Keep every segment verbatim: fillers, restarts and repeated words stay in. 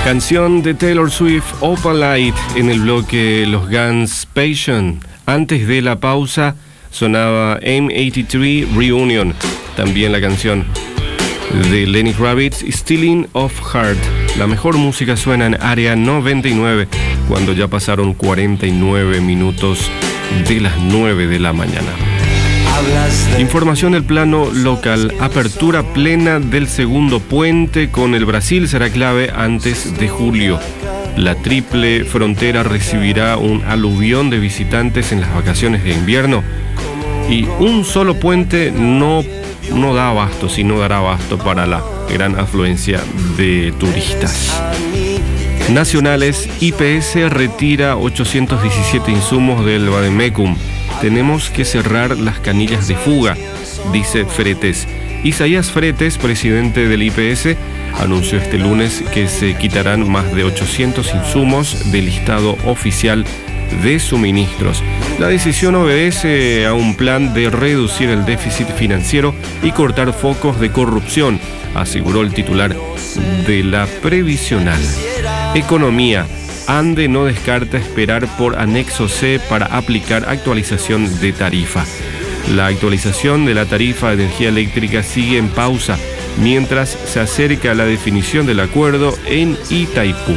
Canción de Taylor Swift, Opalite, en el bloque Los Guns Passion. Antes de la pausa sonaba M ochenta y tres Reunion, también la canción de Lenny Kravitz, Stealing of Heart. La mejor música suena en Área noventa y nueve, cuando ya pasaron cuarenta y nueve minutos de las nueve de la mañana. Información del plano local. Apertura plena del segundo puente con el Brasil será clave antes de julio. La triple frontera recibirá un aluvión de visitantes en las vacaciones de invierno y un solo puente no, no da abasto, sino dará abasto para la gran afluencia de turistas. Nacionales, I P S retira ochocientos diecisiete insumos del Vademecum. Tenemos que cerrar las canillas de fuga, dice Fretes. Isaías Fretes, presidente del I P S, anunció este lunes que se quitarán más de ochocientos insumos del listado oficial de suministros. La decisión obedece a un plan de reducir el déficit financiero y cortar focos de corrupción, aseguró el titular de la previsional. Economía. ANDE no descarta esperar por anexo C para aplicar actualización de tarifa. La actualización de la tarifa de energía eléctrica sigue en pausa mientras se acerca la definición del acuerdo en Itaipú.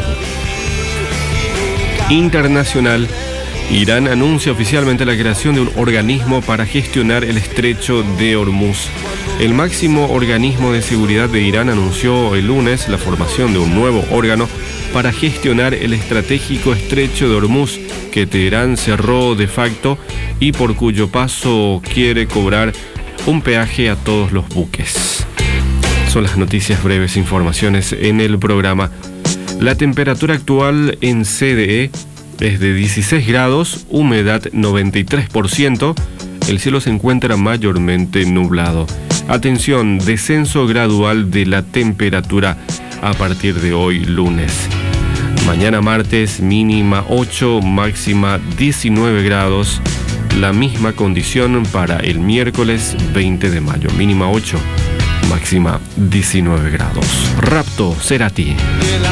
Internacional. Irán anuncia oficialmente la creación de un organismo para gestionar el estrecho de Hormuz. El máximo organismo de seguridad de Irán anunció el lunes la formación de un nuevo órgano para gestionar el estratégico estrecho de Hormuz, que Teherán cerró de facto y por cuyo paso quiere cobrar un peaje a todos los buques. Son las noticias breves, informaciones en el programa. La temperatura actual en C D E es de dieciséis grados, humedad noventa y tres por ciento, el cielo se encuentra mayormente nublado. Atención, descenso gradual de la temperatura a partir de hoy lunes. Mañana martes mínima ocho, máxima diecinueve grados. La misma condición para el miércoles veinte de mayo. Mínima ocho, máxima diecinueve grados. Rapto, Cerati.